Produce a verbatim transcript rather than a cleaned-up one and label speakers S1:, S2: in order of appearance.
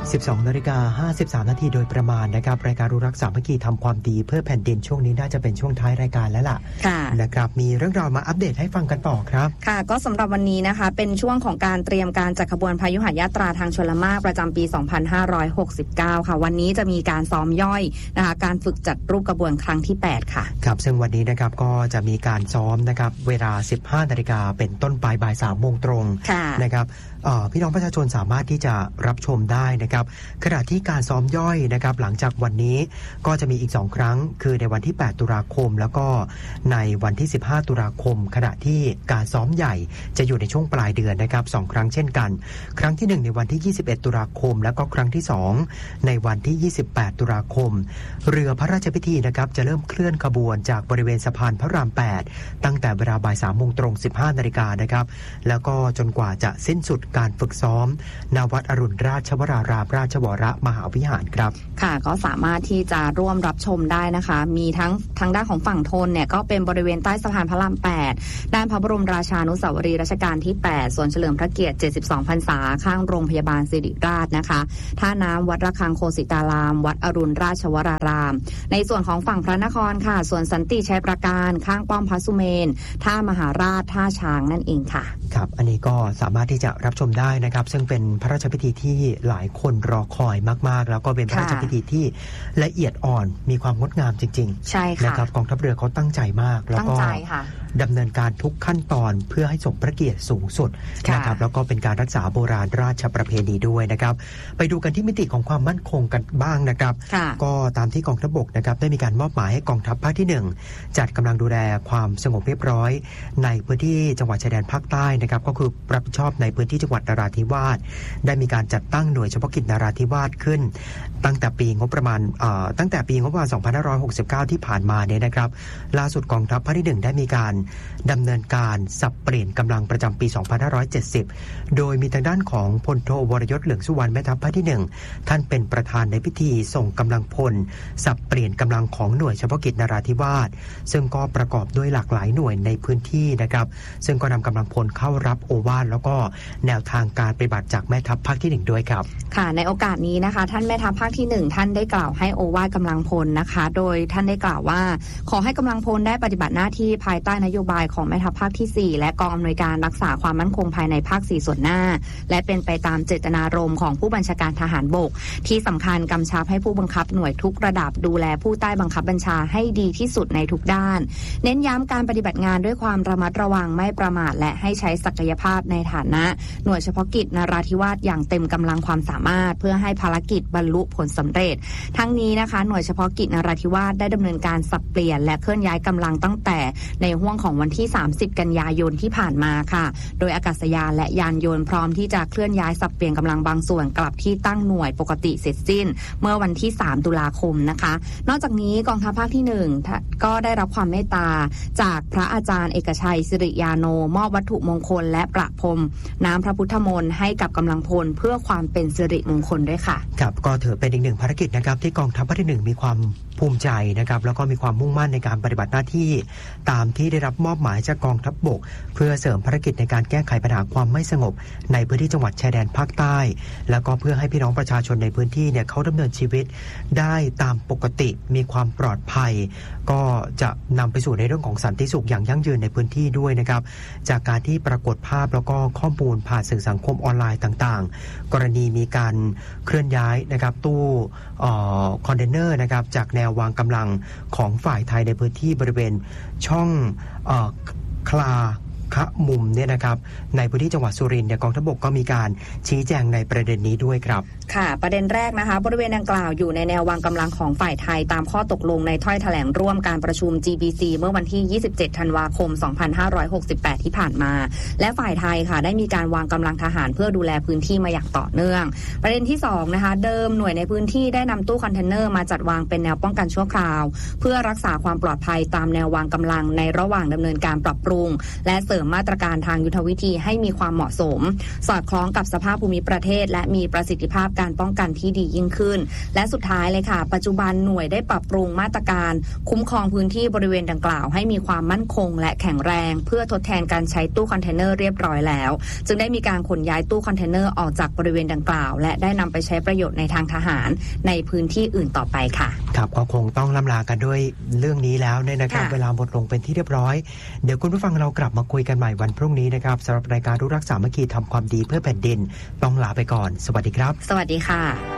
S1: สิบสองนาฬิกาห้าสิบสามนาทีโดยประมาณนะครับรายการรู้รักสามัคคีทำความดีเพื่อแผ่นดินช่วงนี้น่าจะเป็นช่วงท้ายรายการแล้วล่ะนะครับมีเรื่องราวมาอัปเดตให้ฟังกันต่อครับ
S2: ค่ะก็สำหรับวันนี้นะคะเป็นช่วงของการเตรียมการจัดขบวนพายุหยาตราทางชลมารประจำปีสองพันห้าร้อยหกสิบเก้าค่ะวันนี้จะมีการซ้อมย่อยนะคะการฝึกจัดรูปกระบวนครั้งที่แปดค่ะ
S1: ครับซึ่งวันนี้นะครับก็จะมีการซ้อมนะครับเวลา สิบห้านาฬิกาเป็นต้นไปบ่ายสามโมงตรงนะครับพี่น้องประชาชนสามารถที่จะรับชมได้นะครับขณะที่การซ้อมย่อยนะครับหลังจากวันนี้ก็จะมีอีกสองครั้งคือในวันที่แปดตุลาคมแล้วก็ในวันที่สิบห้าตุลาคมขณะที่การซ้อมใหญ่จะอยู่ในช่วงปลายเดือนนะครับสองครั้งเช่นกันครั้งที่หนึ่งในวันที่ยี่สิบเอ็ดตุลาคมแล้วก็ครั้งที่สองในวันที่ยี่สิบแปดตุลาคมเรือพระราชพิธีนะครับจะเริ่มเคลื่อนขบวนจากบริเวณสะพานพระรามแปดตั้งแต่เวลาบ่ายสามโมงตรงสิบห้านาฬิกานะครับแล้วก็จนกว่าจะสิ้นสุดการฝึกซ้อมณวัดอรุณราชวรารามราชวรมหาวิหารครับ
S2: ค่ะก็สามารถที่จะร่วมรับชมได้นะคะมีทั้งทางด้านของฝั่งทนเนี่ยก็เป็นบริเวณใต้สะพานพระรามแปดด้านพระบรมราชานุสาวรีย์รัชกาลที่แปดส่วนเฉลิมพระเกียรติเจ็ดสิบสองพรรษาข้างโรงพยาบาลศิริราชนะคะท่าน้ำวัดระฆังโคสิตารามวัดอรุณราชวรารามในส่วนของฝั่งพระนครค่ะส่วนสันติชัยประการข้างป้อมพระสุเมนท่ามหาราชท่าช้างนั่นเองค่ะ
S1: ครับอันนี้ก็สามารถที่จะรับชมได้นะครับซึ่งเป็นพระราชพิธีที่หลายคนรอคอยมากๆแล้วก็เป็นพระราชพิธีที่ละเอียดอ่อนมีความงดงามจริง
S2: ๆใช่ค่ะ
S1: นะครับกองทัพเรือเขาตั้งใจมากแล้วก็ดำเนินการทุกขั้นตอนเพื่อให้สมพระเกียรติสูงสุดนะครับแล้วก็เป็นการรักษาโบราณราชประเพณีด้วยนะครับไปดูกันที่มิติของความมั่นคงกันบ้างนะครับก็ตามที่กองทัพบกนะครับได้มีการมอบหมายให้กองทัพภาคที่หนึ่งจัดกำลังดูแลความสงบเรียบร้อยในพื้นที่จังหวัดชายแดนภาคใต้นะครับก็คือรับผิดชอบในพื้นที่จังหวัดนราธิวาสได้มีการจัดตั้งหน่วยเฉพาะกิจนราธิวาสขึ้นตั้งแต่ปีงบประมาณตั้งแต่ปีงบประมาณสองพันห้าร้อยหกสิบเก้าที่ผ่านมาเนี่ยนะครับล่าสุดกองทัพภาคที่หนึ่งได้มีการดำเนินการสับเปลี่ยนกำลังประจำปีสองพันห้าร้อยเจ็ดสิบโดยมีทางด้านของพลโทวรยศเหลืองสุวรรณแม่ทัพภาคที่หนึ่งท่านเป็นประธานในพิธีส่งกำลังพลสับเปลี่ยนกำลังของหน่วยเฉพาะกิจนราธิวาสซึ่งก็ประกอบด้วยหลากหลายหน่วยในพื้นที่นะครับซึ่งก็นำกำลังพลเข้ารับโอวาทแล้วก็แนวทางการปฏิบัติจากแม่ทัพภาคที่หนึ่งด้วยครับ
S2: ค่ะในโอกาสนี้นะคะท่านแม่ทัพภาคที่หนึ่งท่านได้กล่าวให้โอวาทกำลังพลนะคะโดยท่านได้กล่าวว่าขอให้กำลังพลได้ปฏิบัติหน้าที่ภายใต้นโยบายของแม่ทัพภาคที่สี่และกองอำนวยการรักษาความมั่นคงภายในภาคสี่ส่วนหน้าและเป็นไปตามเจตนารมณ์ของผู้บัญชาการทหารบกที่สำคัญกำชับให้ผู้บังคับหน่วยทุกระดับดูแลผู้ใต้บังคับบัญชาให้ดีที่สุดในทุกด้านเน้นย้ำการปฏิบัติงานด้วยความระมัดระวังไม่ประมาทและให้ใช้ศักยภาพในฐานะหน่วยเฉพาะกิจนราธิวาสอย่างเต็มกำลังความสามารถเพื่อให้ภารกิจบรรลุผลสำเร็จทั้งนี้นะคะหน่วยเฉพาะกิจนราธิวาสได้ดำเนินการสับเปลี่ยนและเคลื่อนย้ายกำลังตั้งแต่ในห้วงของวันที่สามสิบกันยายนที่ผ่านมาค่ะโดยอากาศยานและยานยนต์พร้อมที่จะเคลื่อนย้ายสับเปลี่ยนกำลังบางส่วนกลับที่ตั้งหน่วยปกติเสร็จสิ้นเมื่อวันที่สามตุลาคมนะคะนอกจากนี้กองทัพภาคที่หนึ่งก็ได้รับความเมตตาจากพระอาจารย์เอกชัยสิริยาโนมอบวัตถุมงคลและประพรมน้ำพระพุทธมนต์ให้กับกำลังพลเพื่อความเป็นสิริมงคลด้วยค่ะ
S1: ครับก็ถือเป็นอีกหนึ่งภารกิจนะครับที่กองทัพภาคที่หนึ่งมีความภูมิใจนะครับแล้วก็มีความมุ่งมั่นในการปฏิบัติหน้าที่ตามที่ได้รับมอบหมายจากกองทัพบกเพื่อเสริมภารกิจในการแก้ไขปัญหาความไม่สงบในพื้นที่จังหวัดชายแดนภาคใต้แล้วก็เพื่อให้พี่น้องประชาชนในพื้นที่เนี่ยเขาดำเนินชีวิตได้ตามปกติมีความปลอดภัยก็จะนำไปสู่ในเรื่องของสันติสุขอย่างยั่งยืนในพื้นที่ด้วยนะครับจากการที่ปรากฏภาพแล้วก็ข้อมูลผ่านสื่อสังคมออนไลน์ต่างๆกรณีมีการเคลื่อนย้ายนะครับตู้คอนเทนเนอร์นะครับจากแนววางกำลังของฝ่ายไทยในพื้นที่บริเวณช่องเอ่อคลาขะมุมเนี่ยนะครับในพื้นที่จังหวัดสุรินทร์เนี่ยกองทัพบกก็มีการชี้แจงในประเด็นนี้ด้วยครับ
S2: ค่ะประเด็นแรกนะคะบริเวณดังกล่าวอยู่ในแนววางกำลังของฝ่ายไทยตามข้อตกลงในถ้อยแถลงร่วมการประชุม จี บี ซี เมื่อวันที่ยี่สิบเจ็ดธันวาคมสองพันห้าร้อยหกสิบแปดที่ผ่านมาและฝ่ายไทยค่ะได้มีการวางกำลังทหารเพื่อดูแลพื้นที่มาอย่างต่อเนื่องประเด็นที่สองนะคะเดิมหน่วยในพื้นที่ได้นำตู้คอนเทนเนอร์มาจัดวางเป็นแนวป้องกันชั่วคราวเพื่อรักษาความปลอดภัยตามแนววางกำลังในระหว่างดำเนินการปรับปรุงและเสริมริมมาตรการทางยุทธวิธีให้มีความเหมาะสมสอดคล้องกับสภาพภูมิประเทศและมีประสิทธิภาพการป้องกันที่ดียิ่งขึ้นและสุดท้ายเลยค่ะปัจจุบันหน่วยได้ปรับปรุงมาตรการคุ้มครองพื้นที่บริเวณดังกล่าวให้มีความมั่นคงและแข็งแรงเพื่อทดแทนการใช้ตู้คอนเทนเนอร์เรียบร้อยแล้วจึงได้มีการขนย้ายตู้คอนเทนเนอร์ออกจากบริเวณดังกล่าวและได้นำไปใช้ประโยชน์ในทางทหารในพื้นที่อื่นต่อไปค่ะ
S1: ครับก็คงต้องล่ำลากันด้วยเรื่องนี้แล้วเนี่ยนะครับเวลาหมดลงเป็นที่เรียบร้อยเดี๋ยวคุณผู้ฟังเรากลับมาคุยกันใหม่วันพรุ่งนี้นะครับสำหรับรายการรู้รักสามัคคีทำความดีเพื่อแผ่นดินต้องลาไปก่อนสวัสดีครับ
S2: สวัสดีค่ะ